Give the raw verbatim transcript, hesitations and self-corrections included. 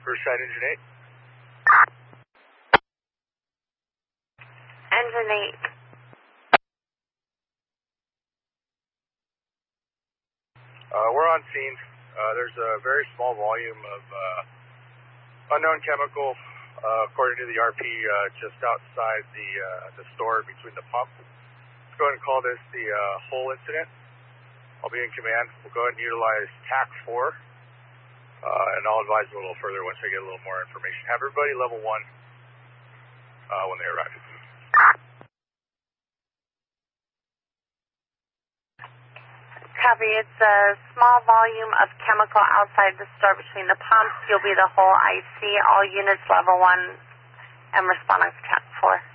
First side, engine eight. Engine eight. Uh, we're on scene. Uh, there's a very small volume of uh, unknown chemical, uh, according to the R P, uh, just outside the uh, the store between the pump. Let's go ahead and call this the uh, hole incident. I'll be in command. We'll go ahead and utilize T A C four, uh, and I'll advise you a little further once I get a little more information. Have everybody level one uh, when they arrive. Copy. It's a small volume of chemical outside the store between the pumps. You'll be the whole I C. All units level one and responding to T A C four.